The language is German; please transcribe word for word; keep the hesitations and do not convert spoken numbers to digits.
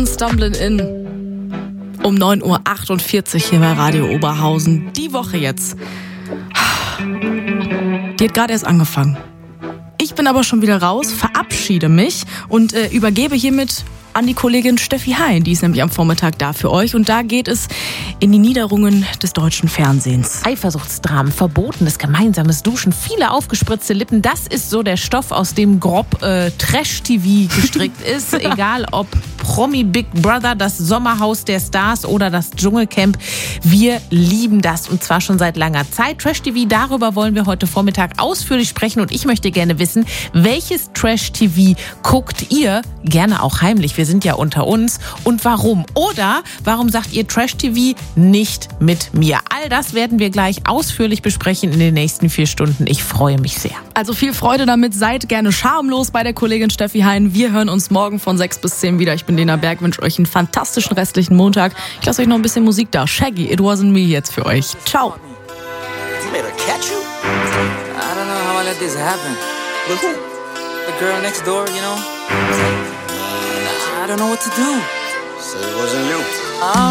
und Stumbling In. Um neun Uhr achtundvierzig hier bei Radio Oberhausen. Die Woche jetzt. Die hat gerade erst angefangen. Ich bin aber schon wieder raus, verabschiede mich und äh, übergebe hiermit an die Kollegin Steffi Hein. Die ist nämlich am Vormittag da für euch. Und da geht es in die Niederungen des deutschen Fernsehens. Eifersuchtsdramen, verbotenes gemeinsames Duschen, viele aufgespritzte Lippen. Das ist so der Stoff, aus dem grob äh, Trash-T V gestrickt ist. Egal ob Promi Big Brother, das Sommerhaus der Stars oder das Dschungelcamp. Wir lieben das und zwar schon seit langer Zeit. Trash-T V, darüber wollen wir heute Vormittag ausführlich sprechen. Und ich möchte gerne wissen, welches Trash-T V guckt ihr? Gerne auch heimlich. Wir sind ja unter uns. Und warum? Oder warum sagt ihr Trash-T V nicht mit mir? All das werden wir gleich ausführlich besprechen in den nächsten vier Stunden. Ich freue mich sehr. Also viel Freude damit. Seid gerne schamlos bei der Kollegin Steffi Hein. Wir hören uns morgen von sechs bis zehn wieder. Ich bin Lena Berg, wünsche euch einen fantastischen restlichen Montag. Ich lasse euch noch ein bisschen Musik da. Shaggy, It Wasn't Me jetzt für euch. Ciao. I don't know what to do. So it wasn't you. Oh.